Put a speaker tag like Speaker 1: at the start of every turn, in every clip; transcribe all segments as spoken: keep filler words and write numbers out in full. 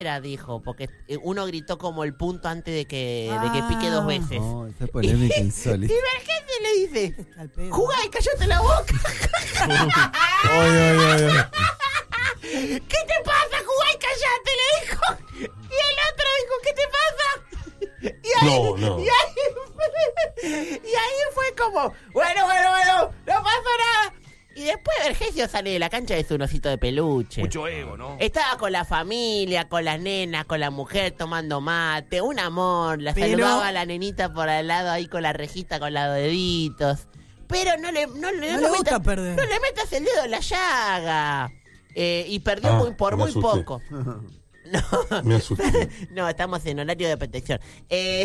Speaker 1: dijo, porque uno gritó como el punto antes de que, ah, de que pique dos veces.
Speaker 2: No, esa polémica insólita.
Speaker 1: Y Vergesio le dice, jugá y cállate la boca.
Speaker 2: Oy, oy, oy, oy.
Speaker 1: ¿Qué te pasa? Jugá y cállate, le dijo. Y el otro dijo, ¿qué te pasa? Y ahí,
Speaker 3: no, no.
Speaker 1: Y ahí, y ahí fue como, bueno, bueno, bueno, no pasó nada. Y después Vergesio sale de la cancha de su osito de peluche.
Speaker 3: Mucho ego, ¿no?
Speaker 1: Estaba con la familia, con las nenas, con la mujer tomando mate, un amor. La
Speaker 4: Pero...
Speaker 1: saludaba a la nenita por al lado ahí con la rejita, con los deditos. Pero no le, no, le,
Speaker 4: no
Speaker 1: no
Speaker 4: le gusta
Speaker 1: metas,
Speaker 4: perder.
Speaker 1: No le metas el dedo en la llaga. Eh, y perdió
Speaker 3: ah,
Speaker 1: muy, por muy
Speaker 3: asusté.
Speaker 1: poco. No,
Speaker 3: me asusté.
Speaker 1: No, estamos en horario de protección. Eh,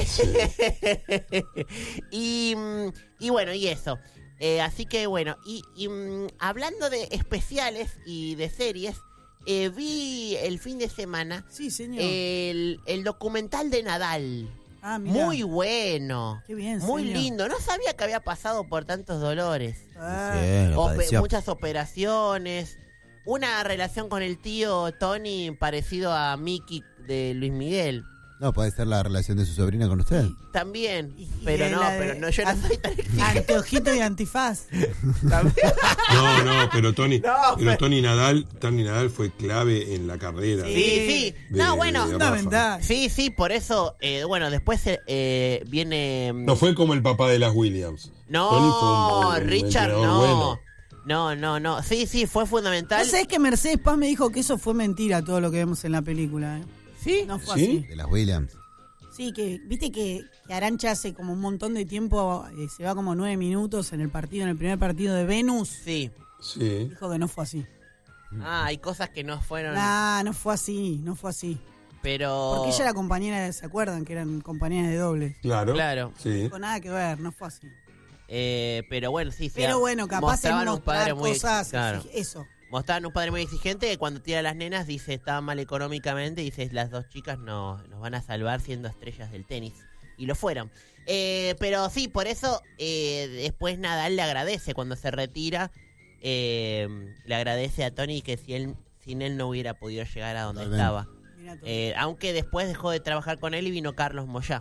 Speaker 1: y, y bueno, y eso. Eh, así que bueno, y, y um, hablando de especiales y de series, eh, vi el fin de semana
Speaker 4: sí, señor.
Speaker 1: El, el documental de Nadal.
Speaker 4: Ah, mirá.
Speaker 1: Muy bueno.
Speaker 4: Qué bien,
Speaker 1: muy
Speaker 4: señor.
Speaker 1: lindo. No sabía que había pasado por tantos dolores.
Speaker 4: Ah.
Speaker 2: Sí, lo
Speaker 1: Ope-
Speaker 2: padeció.
Speaker 1: muchas operaciones. Una relación con el tío Tony parecido a Mickey de Luis Miguel.
Speaker 2: No, puede ser la relación de su sobrina con usted.
Speaker 1: También,
Speaker 4: Y-
Speaker 1: pero
Speaker 4: y
Speaker 1: no,
Speaker 4: la de-
Speaker 1: pero no, yo no
Speaker 4: an-
Speaker 1: soy tan exigente.
Speaker 4: Anteojito y antifaz.
Speaker 1: También.
Speaker 3: No, no, pero Tony,
Speaker 1: No,
Speaker 3: pero
Speaker 1: pero-
Speaker 3: Tony Nadal, Tony Nadal fue clave en la carrera.
Speaker 1: Sí,
Speaker 3: de-
Speaker 1: sí.
Speaker 3: de-
Speaker 1: No, bueno.
Speaker 3: de
Speaker 4: Fundamental.
Speaker 1: Sí, sí, por eso, eh, bueno, después eh, viene...
Speaker 3: Rafa. No fue como el papá de las Williams.
Speaker 1: No,
Speaker 3: Tony fue un- un
Speaker 1: Richard,
Speaker 3: entrenador
Speaker 1: no.
Speaker 3: bueno.
Speaker 1: No, no, no. Sí, sí, fue fundamental.
Speaker 4: ¿No sabés que Mercedes Paz me dijo que eso fue mentira, todo lo que vemos en la película? ¿eh?
Speaker 1: ¿Sí?
Speaker 4: No fue
Speaker 3: ¿Sí?
Speaker 4: así.
Speaker 2: De las Williams.
Speaker 4: Sí, que viste que, que Arantxa hace como un montón de tiempo, eh, se va como nueve minutos en el partido, en el primer partido de Venus.
Speaker 1: Sí.
Speaker 3: Sí.
Speaker 4: Dijo que no fue así.
Speaker 1: Ah, hay cosas que no fueron...
Speaker 4: Nah, no fue así, no fue así.
Speaker 1: Pero...
Speaker 4: Porque ella era compañera, de, ¿se acuerdan? Que eran compañeras de doble.
Speaker 3: Claro.
Speaker 1: Claro.
Speaker 3: Sí.
Speaker 4: Con nada que ver, no fue así.
Speaker 1: Eh, pero bueno, sí, sí.
Speaker 4: Pero bueno, capaz en
Speaker 1: mostraban un padre
Speaker 4: mostrar
Speaker 1: muy
Speaker 4: cosas,
Speaker 1: claro.
Speaker 4: eso.
Speaker 1: Mostraban un padre muy exigente que cuando tira a las nenas dice estaba mal económicamente, dice las dos chicas no, nos van a salvar siendo estrellas del tenis. Y lo fueron. Eh, pero sí, por eso eh, después Nadal le agradece cuando se retira. Eh, le agradece a Tony que si él, sin él no hubiera podido llegar a donde
Speaker 2: Totalmente.
Speaker 1: estaba.
Speaker 4: Mirá todo.
Speaker 1: Eh, aunque después dejó de trabajar con él y vino Carlos Moyá.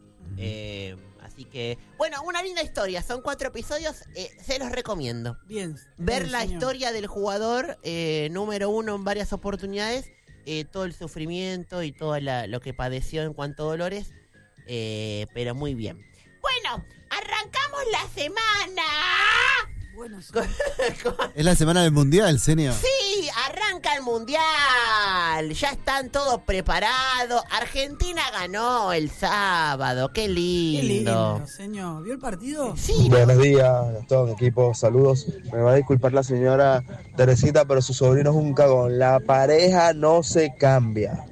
Speaker 1: Eh, así que, bueno, una linda historia. Son cuatro episodios. Eh, se los recomiendo.
Speaker 4: Bien.
Speaker 1: Ver
Speaker 4: bien,
Speaker 1: la
Speaker 4: señor.
Speaker 1: historia del jugador eh, número uno en varias oportunidades, eh, todo el sufrimiento y todo la- lo que padeció en cuanto a dolores, eh, pero muy bien. Bueno, arrancamos la semana.
Speaker 4: Bueno, sí.
Speaker 2: Es la semana del mundial, señor.
Speaker 1: Sí, arranca el mundial. Ya están todos preparados. Argentina ganó el sábado. Qué lindo.
Speaker 4: Qué lindo, señor. ¿Vio el partido?
Speaker 1: Sí,
Speaker 5: Buenos días a todo mi equipo, saludos. Me va a disculpar la señora Teresita, pero su sobrino es un cagón. La pareja no se cambia.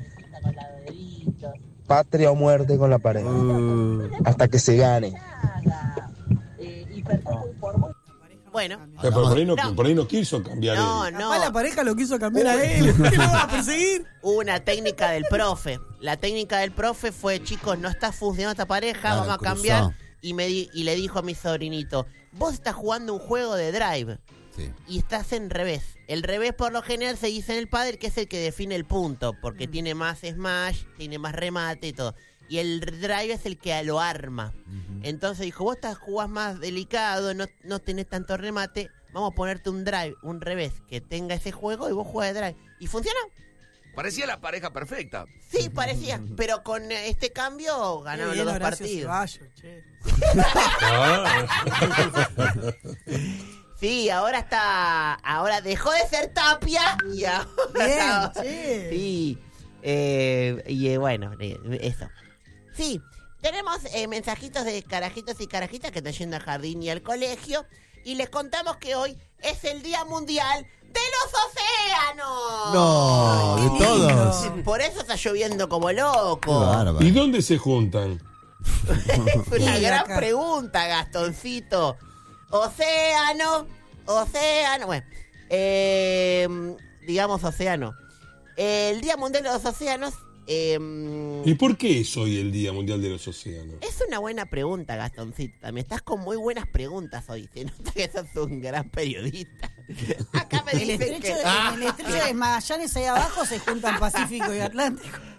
Speaker 5: Patria o muerte con la pareja.
Speaker 2: Uh,
Speaker 5: Hasta que se gane.
Speaker 1: bueno.
Speaker 3: Pero por ahí no,
Speaker 1: No.
Speaker 3: por ahí no quiso cambiar
Speaker 1: No,
Speaker 3: él.
Speaker 1: no.
Speaker 4: Capaz la pareja lo quiso cambiar a él. ¿Qué lo va a perseguir?
Speaker 1: Hubo una técnica del profe. La técnica del profe fue, chicos, no está funcionando esta pareja,
Speaker 2: Claro,
Speaker 1: vamos a
Speaker 2: cruzó.
Speaker 1: cambiar. Y me di- y le dijo a mi sobrinito, vos estás jugando un juego de drive
Speaker 2: sí.
Speaker 1: y estás en revés. El revés por lo general se dice en el pádel que es el que define el punto, porque
Speaker 4: Mm.
Speaker 1: tiene más smash, tiene más remate y todo. Y el drive es el que lo arma.
Speaker 2: Ujú.
Speaker 1: Entonces dijo, vos estás, jugás más delicado, no, no tenés tanto remate, vamos a ponerte un drive, un revés, que tenga ese juego y vos jugás de drive. ¿Y funcionó?
Speaker 6: Parecía la pareja perfecta.
Speaker 1: Sí, parecía, pero con eh, este cambio ganaron
Speaker 4: Qué
Speaker 1: los
Speaker 4: bien,
Speaker 1: dos
Speaker 4: Horacio
Speaker 1: partidos.
Speaker 4: Ceballos, che.
Speaker 3: Ah.
Speaker 1: Sí, ahora está, ahora dejó de ser Tapia y ahora
Speaker 4: Bien,
Speaker 1: está-
Speaker 4: che.
Speaker 1: sí, eh, y eh, bueno, eh, eso. Sí, tenemos eh, mensajitos de carajitos y carajitas que están yendo al jardín y al colegio y les contamos que hoy es el Día Mundial de los Océanos.
Speaker 2: No,
Speaker 4: Ay,
Speaker 2: de
Speaker 4: qué
Speaker 2: todos.
Speaker 4: lindo.
Speaker 1: Por eso está lloviendo como
Speaker 2: Qué
Speaker 1: loco.
Speaker 2: bárbaro.
Speaker 3: ¿Y dónde se juntan?
Speaker 1: Es una
Speaker 4: Sí,
Speaker 1: gran
Speaker 4: acá.
Speaker 1: pregunta, Gastoncito. Océano, océano, bueno, eh, digamos océano. El Día Mundial de los Océanos eh,
Speaker 3: ¿Y por qué es hoy el Día Mundial de los Océanos?
Speaker 1: es una buena pregunta, Gastoncito. Me estás con muy buenas preguntas hoy. Se nota que sos un gran periodista. Acá me
Speaker 4: El
Speaker 1: dicen
Speaker 4: estrecho,
Speaker 1: que...
Speaker 4: de, en el estrecho de Magallanes ahí abajo se juntan Pacífico y Atlántico.